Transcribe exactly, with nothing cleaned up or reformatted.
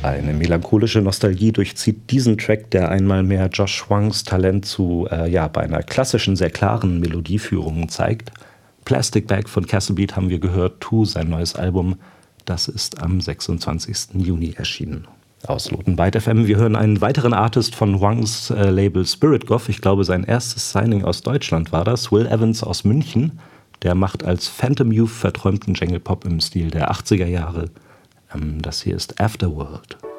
Eine melancholische Nostalgie durchzieht diesen Track, der einmal mehr Josh Hwangs Talent zu, äh, ja, bei einer klassischen, sehr klaren Melodieführung zeigt. Plastic Bag von Castle Beat haben wir gehört, Two, sein neues Album, das ist am sechsundzwanzigsten Juni erschienen. Aus Lotenbyte F M, wir hören einen weiteren Artist von Hwangs äh, Label Spirit Goth, ich glaube sein erstes Signing aus Deutschland war das, Will Evans aus München, der macht als Phantom Youth verträumten Jangle Pop im Stil der achtziger Jahre. Das hier ist Afterworld.